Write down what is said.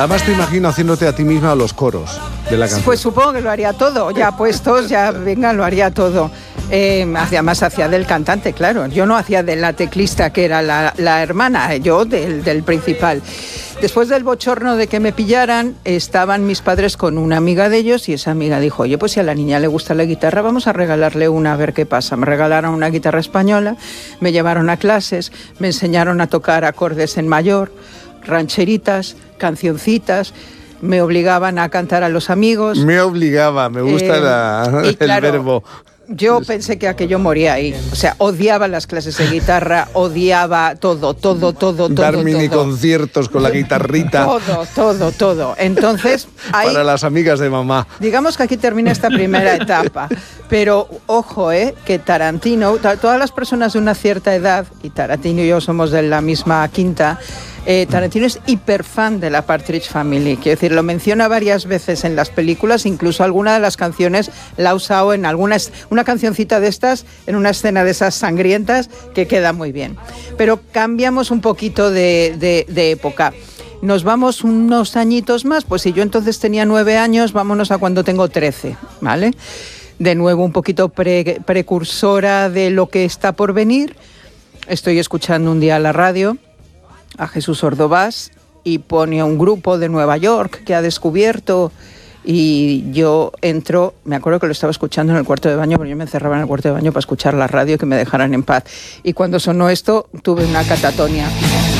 Además te imagino haciéndote a ti misma los coros de la canción. Pues supongo que lo haría todo, ya puestos, ya venga, lo haría todo. Además hacía del cantante, claro. Yo no hacía de la teclista, que era la hermana, yo del principal. Después del bochorno de que me pillaran, estaban mis padres con una amiga de ellos y esa amiga dijo, oye, pues si a la niña le gusta la guitarra, vamos a regalarle una a ver qué pasa. Me regalaron una guitarra española, me llevaron a clases, me enseñaron a tocar acordes en mayor, rancheritas, cancioncitas, me obligaban a cantar a los amigos. Me gusta el verbo. Yo pensé que aquello moría ahí. O sea, odiaba las clases de guitarra, odiaba todo. Dar mini conciertos con la guitarrita. Todo. Entonces, ahí, para las amigas de mamá. Digamos que aquí termina esta primera etapa. Pero, ojo, que Tarantino, todas las personas de una cierta edad, y Tarantino y yo somos de la misma quinta, Tarantino es hiperfan de la Partridge Family. Quiero decir, lo menciona varias veces en las películas, incluso alguna de las canciones la ha usado en una cancioncita de estas, en una escena de esas sangrientas, que queda muy bien. Pero cambiamos un poquito de época. Nos vamos unos añitos más, pues si yo entonces tenía 9 años, vámonos a cuando tengo 13, ¿vale? De nuevo un poquito precursora de lo que está por venir. Estoy escuchando un día la radio a Jesús Ordovás y pone a un grupo de Nueva York que ha descubierto, y yo entro, me acuerdo que lo estaba escuchando en el cuarto de baño, porque yo me encerraba en el cuarto de baño para escuchar la radio y que me dejaran en paz, y cuando sonó esto tuve una catatonia.